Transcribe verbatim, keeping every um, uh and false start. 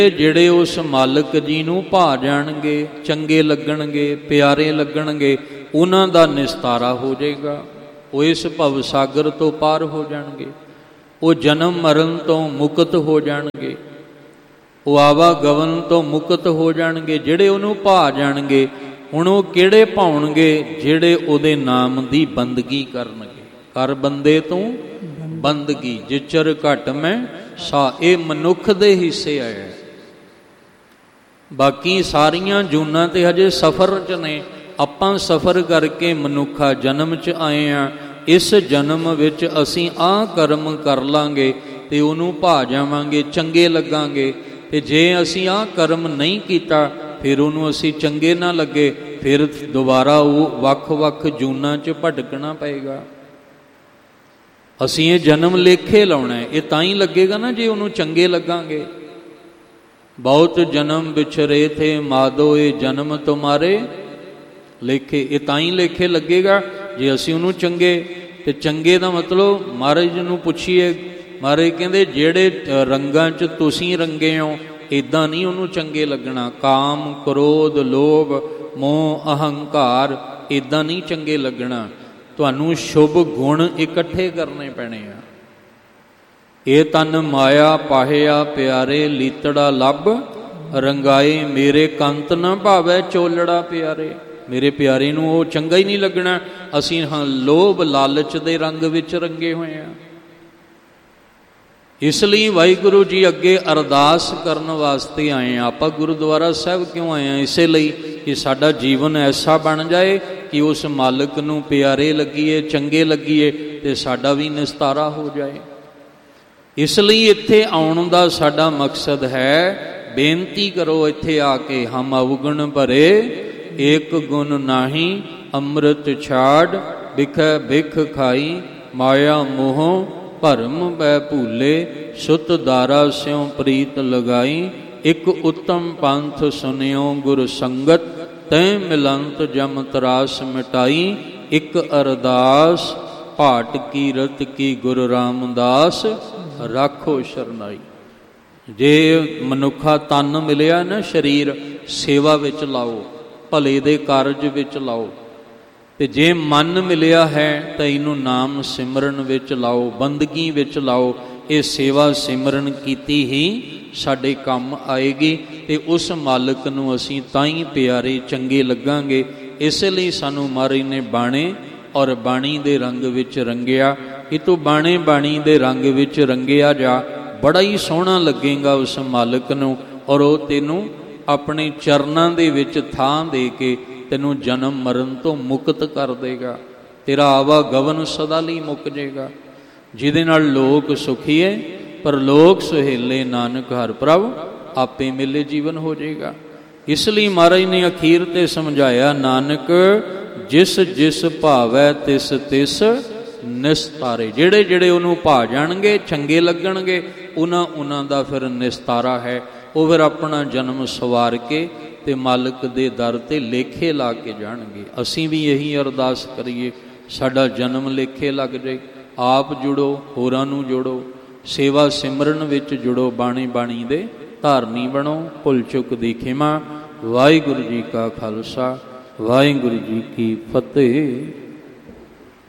ਜਿਹੜੇ ਉਸ ਮਾਲਕ ਜੀ ਨੂੰ ਭਾ ਜਾਣਗੇ, ਚੰਗੇ ਲੱਗਣਗੇ, ਪਿਆਰੇ ਲੱਗਣਗੇ, ਉਹਨਾਂ ਦਾ ਨਿਸਤਾਰਾ ਹੋ ਜਾਏਗਾ। ਉਹ ਇਸ ਭਵ ਸਾਗਰ ਤੋਂ ਪਾਰ ਹੋ ਜਾਣਗੇ, ਉਹ ਜਨਮ ਮਰਨ ਤੋਂ ਮੁਕਤ ਹੋ ਜਾਣਗੇ, ਉਹ ਆਵਾਗਮਨ ਤੋਂ ਮੁਕਤ ਹੋ ਜਾਣਗੇ। ਜਿਹੜੇ ਉਹਨੂੰ ਭਾ ਜਾਣਗੇ, ਹੁਣ ਉਹ ਕਿਹੜੇ ਭਾਉਣਗੇ? ਜਿਹੜੇ ਉਹਦੇ ਨਾਮ ਦੀ ਬੰਦਗੀ ਕਰਨਗੇ। ਕਰ ਬੰਦੇ ਤੂੰ ਬੰਦਗੀ ਜਿਚਰ ਘਟ ਮੈਂ ਸਾ, ਇਹ ਮਨੁੱਖ ਦੇ ਹਿੱਸੇ ਆਇਆ। ਬਾਕੀ ਸਾਰੀਆਂ ਜੂਨਾਂ ਤੇ ਹਜੇ ਸਫ਼ਰ 'ਚ ਨੇ। ਆਪਾਂ ਸਫ਼ਰ ਕਰਕੇ ਮਨੁੱਖਾ ਜਨਮ 'ਚ ਆਏ ਹਾਂ। ਇਸ ਜਨਮ ਵਿੱਚ ਅਸੀਂ ਆਹ ਕਰਮ ਕਰ ਲਾਂਗੇ ਤੇ ਉਹਨੂੰ ਭਾ ਜਾਵਾਂਗੇ, ਚੰਗੇ ਲੱਗਾਂਗੇ। ਤੇ ਜੇ ਅਸੀਂ ਆਹ ਕਰਮ ਨਹੀਂ ਕੀਤਾ, ਫਿਰ ਉਹਨੂੰ ਅਸੀਂ ਚੰਗੇ ਨਾ ਲੱਗੇ, ਫਿਰ ਦੁਬਾਰਾ ਉਹ ਵੱਖ-ਵੱਖ ਜੂਨਾਂ 'ਚ ਭਟਕਣਾ ਪਏਗਾ। ਅਸੀਂ ਇਹ ਜਨਮ ਲੇਖੇ ਲਾਉਣਾ, ਇਹ ਤਾਂ ਹੀ ਲੱਗੇਗਾ ਨਾ ਜੇ ਉਹਨੂੰ ਚੰਗੇ ਲੱਗਾਂਗੇ। ਬਹੁਤ ਜਨਮ ਵਿਛਰੇ ਥੇ ਮਾਧੋ, ਇਹ ਜਨਮ ਤੁਮਾਰੇ ਲੇਖੇ, ਇਹ ਤਾਂ ਹੀ ਲੇਖੇ ਲੱਗੇਗਾ ਜੇ ਅਸੀਂ ਉਹਨੂੰ ਚੰਗੇ। ਤੇ ਚੰਗੇ ਦਾ ਮਤਲਬ ਮਹਾਰਾਜ ਨੂੰ ਪੁੱਛੀਏ, ਮਹਾਰਾਜ ਕਹਿੰਦੇ ਜਿਹੜੇ ਰੰਗਾਂ 'ਚ ਤੁਸੀਂ ਰੰਗੇ ਹੋ, ਇੱਦਾਂ ਨਹੀਂ ਉਹਨੂੰ ਚੰਗੇ ਲੱਗਣਾ। ਕਾਮ, ਕ੍ਰੋਧ, ਲੋਭ, ਮੋਹ, ਅਹੰਕਾਰ, ਇੱਦਾਂ ਨਹੀਂ ਚੰਗੇ ਲੱਗਣਾ। ਤੁਹਾਨੂੰ ਸ਼ੁਭ ਗੁਣ ਇਕੱਠੇ ਕਰਨੇ ਪੈਣੇ ਆ। ਇਹ ਤਨ ਮਾਇਆ ਪਾਹਿਆ ਪਿਆਰੇ, ਲੀਤੜਾ ਲੱਭ ਰੰਗਾਏ, ਮੇਰੇ ਕੰਤ ਨਾ ਭਾਵੈ ਚੋਲੜਾ ਪਿਆਰੇ। ਮੇਰੇ ਪਿਆਰੇ ਨੂੰ ਉਹ ਚੰਗਾ ਹੀ ਨਹੀਂ ਲੱਗਣਾ। ਅਸੀਂ ਹਾਂ ਲੋਭ ਲਾਲਚ ਦੇ ਰੰਗ ਵਿੱਚ ਰੰਗੇ ਹੋਏ ਹਾਂ। ਇਸ ਲਈ ਵਾਹਿਗੁਰੂ ਜੀ ਅੱਗੇ ਅਰਦਾਸ ਕਰਨ ਵਾਸਤੇ ਆਏ ਹਾਂ। ਆਪਾਂ ਗੁਰਦੁਆਰਾ ਸਾਹਿਬ ਕਿਉਂ ਆਏ ਹਾਂ? ਇਸੇ ਲਈ ਕਿ ਸਾਡਾ ਜੀਵਨ ਐਸਾ ਬਣ ਜਾਏ ਕਿ ਉਸ ਮਾਲਕ ਨੂੰ ਪਿਆਰੇ ਲੱਗੀਏ, ਚੰਗੇ ਲੱਗੀਏ, ਤੇ ਸਾਡਾ ਵੀ ਨਿਸਤਾਰਾ ਹੋ ਜਾਏ। ਇਸ ਲਈ ਇੱਥੇ ਆਉਣ ਦਾ ਸਾਡਾ ਮਕਸਦ ਹੈ। ਬੇਨਤੀ ਕਰੋ ਇੱਥੇ ਆ ਕੇ, ਹਮ ਅਵਗੁਣ ਭਰੇ ਏਕ ਗੁਣ ਨਾਹੀ, ਅੰਮ੍ਰਿਤ ਛਾੜ ਬਿਖੈ ਬਿਖ ਖਾਈ, ਮਾਇਆ ਮੋਹ ਭਰਮ ਬੈ ਭੂਲੇ, ਸੁਤ ਦਾਰਾ ਸਿਉ ਪ੍ਰੀਤ ਲਗਾਈ, ਇੱਕ ਉੱਤਮ ਪੰਥ ਸੁਨਿਓ ਗੁਰ ਸੰਗਤ, ਤੈ ਮਿਲੰਤ ਜਮ ਤਰਾਸ ਮਿਟਾਈ, ਇੱਕ ਅਰਦਾਸ ਭਾਟ ਕੀ ਰਤ ਕੀ ਗੁਰੂ ਰਾਮਦਾਸ, ਰਾਖੋ ਸ਼ਰਨਾਈ। ਜੇ ਮਨੁੱਖਾ ਤਨ ਮਿਲਿਆ ਨਾ, ਸਰੀਰ, ਸੇਵਾ ਵਿੱਚ ਲਾਓ, ਭਲੇ ਦੇ ਕਾਰਜ ਵਿੱਚ ਲਾਓ। ਤੇ ਜੇ ਮਨ ਮਿਲਿਆ ਹੈ ਤਾਂ ਇਹਨੂੰ ਨਾਮ ਸਿਮਰਨ ਵਿੱਚ ਲਾਓ, ਬੰਦਗੀ ਵਿੱਚ ਲਾਓ। ਇਹ ਸੇਵਾ ਸਿਮਰਨ ਕੀਤੀ ਹੀ ਸਾਡੇ ਕੰਮ ਆਏਗੀ ਤੇ ਉਸ ਮਾਲਕ ਨੂੰ ਅਸੀਂ ਤਾਂ ਹੀ ਪਿਆਰੇ ਚੰਗੇ ਲੱਗਾਂਗੇ। ਇਸੇ ਲਈ ਸਾਨੂੰ ਮਹਾਰਾਜ ਨੇ ਬਾਣੇ ਔਰ ਬਾਣੀ ਦੇ ਰੰਗ ਵਿੱਚ ਰੰਗਿਆ ਕਿ ਤੂੰ ਬਾਣੇ ਬਾਣੀ ਦੇ ਰੰਗ ਵਿੱਚ ਰੰਗਿਆ ਜਾ, ਬੜਾ ਹੀ ਸੋਹਣਾ ਲੱਗੇਗਾ ਉਸ ਮਾਲਕ ਨੂੰ। ਔਰ ਉਹ ਤੈਨੂੰ ਆਪਣੇ ਚਰਨਾਂ ਦੇ ਵਿੱਚ ਥਾਂ ਦੇ ਕੇ ਤੈਨੂੰ ਜਨਮ ਮਰਨ ਤੋਂ ਮੁਕਤ ਕਰ ਦੇਗਾ। ਤੇਰਾ ਆਵਾਗਮਨ ਸਦਾ ਲਈ ਮੁੱਕ ਜਾਏਗਾ। ਜਿਹਦੇ ਨਾਲ ਲੋਕ ਸੁਖੀਏ ਪਰ ਲੋਕ ਸੁਹੇਲੇ, ਨਾਨਕ ਹਰਿ ਪ੍ਰਭ ਆਪੇ ਮਿਲੇ ਜੀਵਨ ਹੋ ਜਾਏਗਾ। ਇਸ ਲਈ ਮਹਾਰਾਜ ਨੇ ਅਖੀਰ ਤੇ ਸਮਝਾਇਆ, ਨਾਨਕ ਜਿਸ ਜਿਸ ਭਾਵੈ ਤਿਸ ਤਿਸ ਨਿਸਤਾਰੇ। ਜਿਹੜੇ ਜਿਹੜੇ ਉਹਨੂੰ ਭਾ ਜਾਣਗੇ, ਚੰਗੇ ਲੱਗਣਗੇ, ਉਹਨਾਂ ਉਹਨਾਂ ਦਾ ਫਿਰ ਨਿਸਤਾਰਾ ਹੈ। ਉਹ ਫਿਰ ਆਪਣਾ ਜਨਮ ਸਵਾਰ ਕੇ ਤੇ ਮਾਲਕ ਦੇ ਦਰ ਤੇ ਲੇਖੇ ਲਾ ਕੇ ਜਾਣਗੇ। ਅਸੀਂ ਵੀ ਇਹੀ ਅਰਦਾਸ ਕਰੀਏ, ਸਾਡਾ ਜਨਮ ਲੇਖੇ ਲੱਗ ਜਾਏ। ਆਪ ਜੁੜੋ, ਹੋਰਾਂ ਨੂੰ ਜੋੜੋ, ਸੇਵਾ ਸਿਮਰਨ ਵਿੱਚ ਜੁੜੋ, ਬਾਣੀ ਬਾਣੀ ਦੇ ਧਾਰਨੀ ਬਣੋ। ਭੁੱਲ ਚੁੱਕ ਦੀ ਖਿਮਾ। ਵਾਹਿਗੁਰੂ ਜੀ ਕਾ ਖਾਲਸਾ, ਵਾਹਿਗੁਰੂ ਜੀ ਕੀ ਫਤਿਹ।